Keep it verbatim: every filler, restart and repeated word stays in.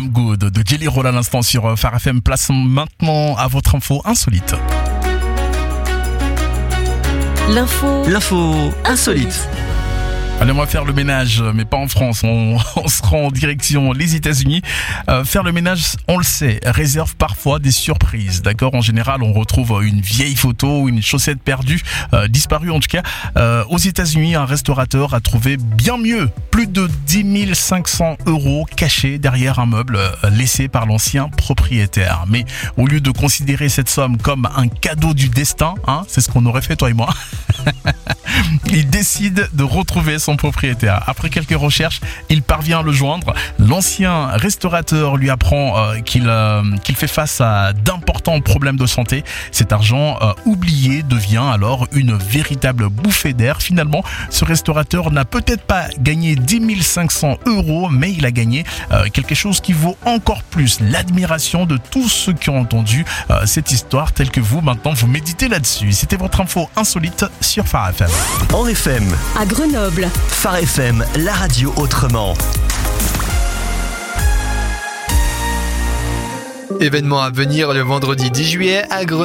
I'm Good de Jelly Roll à l'instant sur Phare F M. Place maintenant à votre info insolite. L'info. L'info insolite. Allez, on va faire le ménage, mais pas en France. On, on se rend en direction les États-Unis. Euh, faire le ménage, on le sait, réserve parfois des surprises. D'accord, en général, on retrouve une vieille photo, une chaussette perdue, euh, disparue en tout cas. Euh, aux États-Unis, un restaurateur a trouvé bien mieux, plus de dix mille cinq cents euros cachés derrière un meuble euh, laissé par l'ancien propriétaire. Mais au lieu de considérer cette somme comme un cadeau du destin, hein, c'est ce qu'on aurait fait toi et moi. Il décide de retrouver son propriétaire. Après quelques recherches, il parvient à le joindre. L'ancien restaurateur lui apprend euh, qu'il, euh, qu'il fait face à d'importants problèmes de santé. Cet argent euh, oublié devient alors une véritable bouffée d'air. Finalement, ce restaurateur n'a peut-être pas gagné dix mille cinq cents euros, mais il a gagné euh, quelque chose qui vaut encore plus l'admiration de tous ceux qui ont entendu euh, cette histoire telle que vous. Maintenant, vous méditez là-dessus. C'était votre info insolite sur Phare F M. En F M, À Grenoble. Phare F M, la radio autrement. Événement à venir le vendredi dix juillet à Grenoble.